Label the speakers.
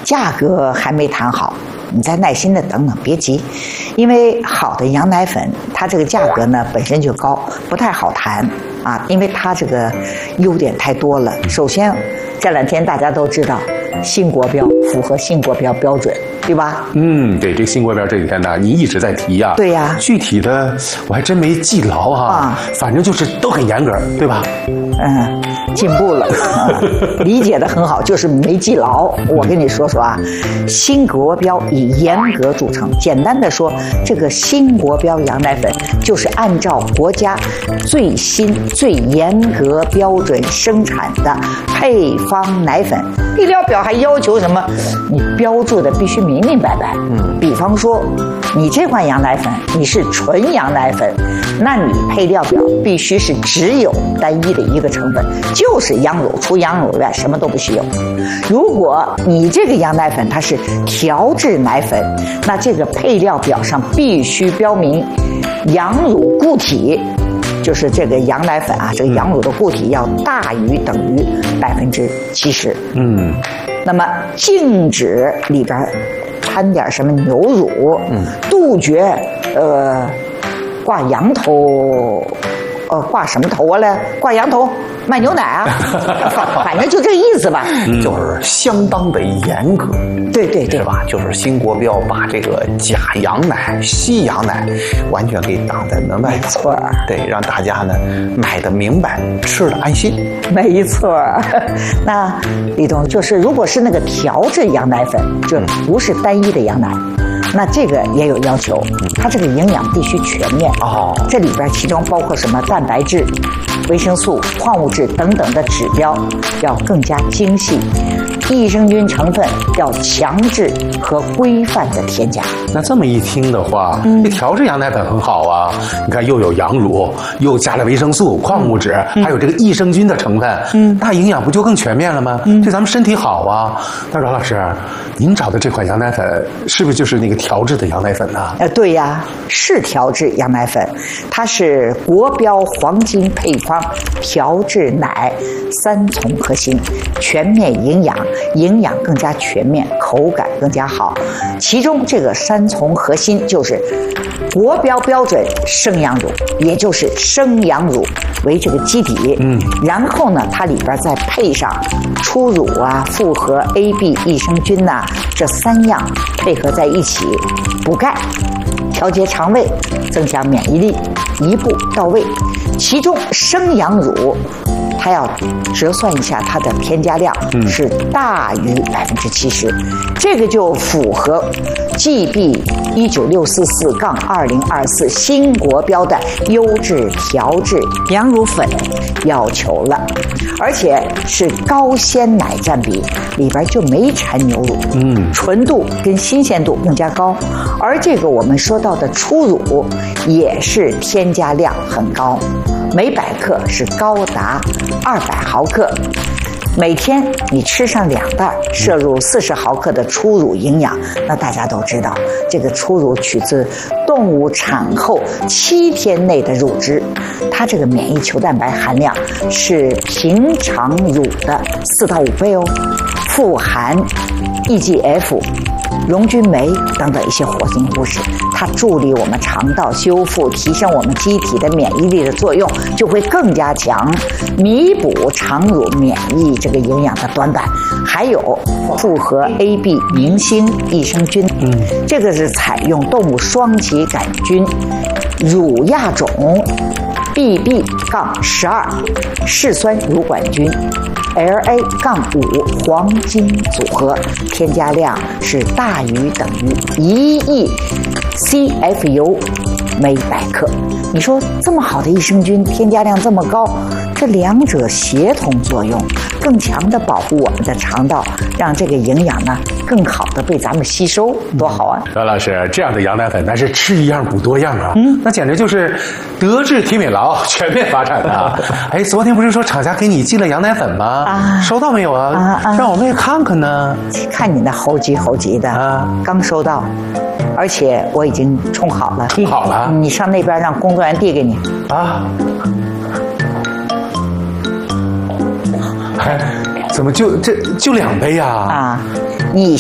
Speaker 1: 价格还没谈好，你再耐心的等等，别急，因为好的羊奶粉，它这个价格呢本身就高，不太好谈啊，因为它这个优点太多了。首先，这两天大家都知道，新国标符合新国标标准，对吧？
Speaker 2: 对，这个新国标这几天呢，你一直在提呀。
Speaker 1: 对呀。
Speaker 2: 具体的我还真没记牢哈。反正就是都很严格，对吧？
Speaker 1: 进步了，理解得很好，就是没记牢。我跟你说说啊，新国标以严格著称。简单的说，这个新国标羊奶粉就是按照国家最新最严格标准生产的配方奶粉。配料表还要求什么？你标注的必须明明白白。比方说，你这款羊奶粉你是纯羊奶粉，那你配料表必须是只有单一的一个成分，就是羊乳，除羊乳外什么都不许有。如果你这个羊奶粉它是调制奶粉，那这个配料表上必须标明羊乳固体，就是这个羊奶粉啊，这个羊乳的固体要大于等于70%。那么静止里边掺点什么牛乳，杜绝挂羊头，挂什么头啊嘞？挂羊头卖牛奶啊，反正就这意思吧。
Speaker 3: 就是相当的严格。
Speaker 1: 对，
Speaker 3: 是吧？就是新国标把这个假羊奶、西羊奶完全给挡在门外。
Speaker 1: 没错。
Speaker 3: 对，让大家呢买的明白，吃的安心。
Speaker 1: 没错。那李东，就是如果是那个调制羊奶粉，就不是单一的羊奶。那这个也有要求，它这个营养必须全面这里边其中包括什么蛋白质、维生素、矿物质等等的指标要更加精细，益生菌成分要强制和规范的添加。
Speaker 2: 那这么一听的话，这调制羊奶粉很好啊！你看，又有羊乳，又加了维生素、矿物质，还有这个益生菌的成分，那营养不就更全面了吗？对咱们身体好啊！那阮老师，您找的这款羊奶粉是不是就是那个调制的羊奶粉呢？
Speaker 1: 对呀，是调制羊奶粉，它是国标黄金配方调制奶3重核心，全面营养，营养更加全面，口感更加好。其中这个3重核心就是国标标准生羊乳，也就是生羊乳为这个基底，然后呢，它里边再配上初乳啊、复合 AB 益生菌呐，这3样配合在一起，补钙、调节肠胃、增强免疫力，一步到位。其中生羊乳它要折算一下它的添加量是大于70%，这个就符合 GB 19644-2024新国标的优质调制羊乳粉要求了，而且是高鲜奶占比，里边就没掺牛乳，纯度跟新鲜度更加高，而这个我们说到的初乳也是添加量很高，每100克是高达200毫克，每天你吃上2袋，摄入40毫克的初乳营养。那大家都知道，这个初乳取自动物产后7天内的乳汁，它这个免疫球蛋白含量是平常乳的4到5倍哦，富含 EGF、溶菌酶等等一些活性物质，它助力我们肠道修复，提升我们机体的免疫力的作用就会更加强，弥补常乳免疫这个营养的短板。还有复合 AB 明星益生菌，这个是采用动物双歧杆菌乳亚种 BB-12 嗜酸乳杆菌LA-5 黄金组合，添加量是大于等于1亿 CFU 每100克。你说这么好的益生菌，添加量这么高，这两者协同作用，更强的保护我们的肠道，让这个营养呢更好的被咱们吸收，多好啊！
Speaker 2: 阮老师，这样的羊奶粉那是吃一样补多样啊，那简直就是德智体美劳全面发展啊！哎，昨天不是说厂家给你寄了羊奶粉吗？收到没有啊？让我们也看看呢。
Speaker 1: 看你那猴急的刚收到。而且我已经冲好了，
Speaker 2: 冲好了，
Speaker 1: 你上那边让工作人员递给你
Speaker 2: 啊。哎，怎么就2杯啊？
Speaker 1: 你